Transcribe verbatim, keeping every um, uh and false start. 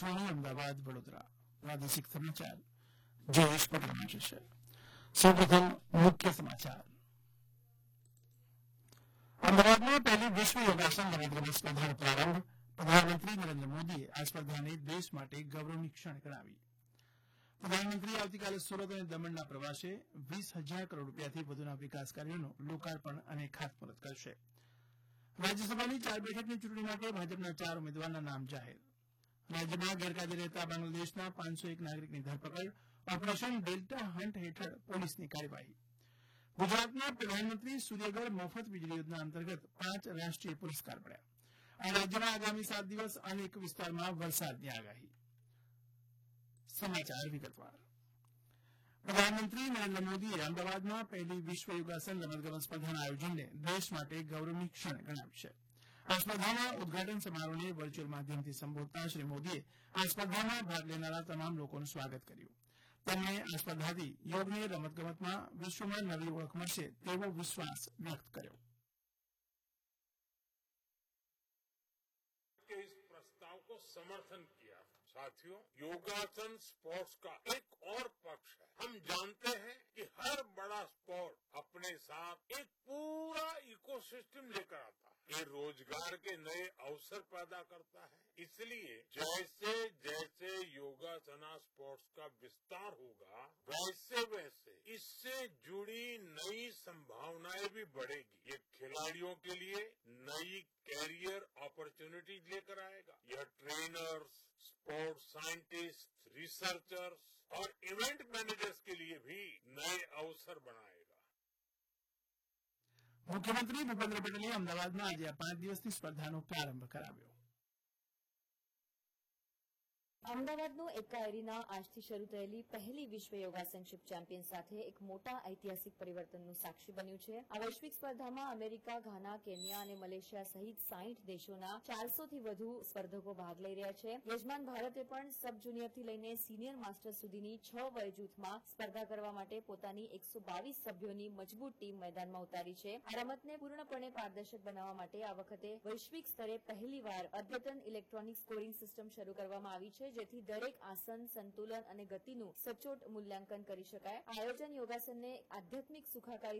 આકાशवाणी अमदावाद वडोदरा प्रादेशिक समाचार जयेश पटेल वांचे छे। सर्वप्रथम मुख्य समाचार। अमदावाद में पहली विश्व योगासन रमतगमत स्पर्धानो प्रारंभ। प्रधानमंत्री नरेन्द्र मोदीए आ स्पर्धाने देश माटे गौरवनी क्षण गणावी। प्रधानमंत्री आवतीकाले सूरत और दमणना प्रवासे वीस हजार करोड़ रूपियाथी वधुना विकास कार्योનું लोकार्पण અને ખાતમુહૂર્ત કરશે। રાજ્યસભાની ચાર બેઠકની ચૂંટણી માટે ભાજપના ચાર ઉમેદવારના નામ જાહેર। રાજ્યમાં ગેરકાયદે રહેતા બાંગ્લાદેશના પાંચસો એક નાગરિકની ધરપકડ। ઓપરેશન ડેલ્ટા હન્ટ હેઠળ પોલીસની કાર્યવાહી। ગુજરાતના પ્રધાનમંત્રી સૂર્યઘર મફત વીજળી યોજના અંતર્ગત પાંચ રાષ્ટ્રીય પુરસ્કાર મળ્યા। અને રાજ્યમાં આગામી સાત દિવસ અનેક વિસ્તારમાં વરસાદની આગાહી। समाचार विगतवार। प्रधानमंत्री नरेन्द्र मोदीए अमदावादમાં પહેલી વિશ્વ યોગાસન રમતગમત સ્પર્ધાના આયોજનને દેશ માટે ગૌરવની ક્ષણ ગણાવી છે। આ સ્પર્ધાના ઉદઘાટન સમારોહને વર્ચ્યુઅલ માધ્યમથી સંબોધતા શ્રી મોદીએ આ સ્પર્ધામાં ભાગ લેનારા તમામ લોકોનું સ્વાગત કર્યું। તેમણે આ સ્પર્ધાથી યોગને રમતગમતમાં વિશ્વમાં નવી ઓળખ મળશે તેવો વિશ્વાસ વ્યક્ત કર્યો। इस प्रस्ताव को समर्थन किया। साथियों, योगासन स्पोर्ट्स का एक और पक्ष है। हम जानते हैं कि हर बड़ा स्पोर्ट अपने साथ एक पूरा इकोसिस्टम लेकर आता है। ये रोजगार के नए अवसर पैदा करता है। इसलिए जैसे जैसे योगासना स्पोर्ट्स का विस्तार होगा, वैसे वैसे इससे जुड़ी नई संभावनाएं भी बढ़ेगी। ये खिलाड़ियों के लिए नई कैरियर अपॉर्चुनिटीज लेकर आएगा। यह ट्रेनर्स, स्पोर्ट्स साइंटिस्ट, रिसर्चर्स और इवेंट मैनेजर्स के लिए भी नए अवसर बनाएगा। मुख्यमंत्री भूपेन्द्र पटेले अमदावादમાં આજે આ પાંચ દિવસની સ્પર્ધાનો પ્રારંભ કરાવ્યો। અમદાવાદનો એકા એરીના આજથી શરૂ થયેલી પહેલી વિશ્વ યોગાસનશીપ ચેમ્પિયન સાથે એક મોટા ઐતિહાસિક પરિવર્તનનું સાક્ષી બન્યું છે। આ વૈશ્વિક સ્પર્ધામાં અમેરિકા, ઘાના, કેન્યા અને મલેશિયા સહિત સાઠ દેશોના ચારસો થી વધુ સ્પર્ધકો ભાગ લઈ રહ્યા છે। યજમાન ભારતે પણ સબ જુનિયરથી લઈને સિનિયર માસ્ટર સુધીની છ વયજૂથમાં સ્પર્ધા કરવા માટે પોતાની એકસો બાવીસ સભ્યોની મજબૂત ટીમ મેદાનમાં ઉતારી છે। આ રમતને પૂર્ણપણે પારદર્શક બનાવવા માટે આ વખતે વૈશ્વિક સ્તરે પહેલીવાર અદ્યતન ઇલેક્ટ્રોનિક સ્કોરિંગ સિસ્ટમ શરૂ કરવામાં આવી છે, જેથી દરેક આસન, સંતુલન અને ગતિનું સચોટ મૂલ્યાંકન કરી શકાય। આયોજન યોગાસનને આધ્યાત્મિક સુખાકારી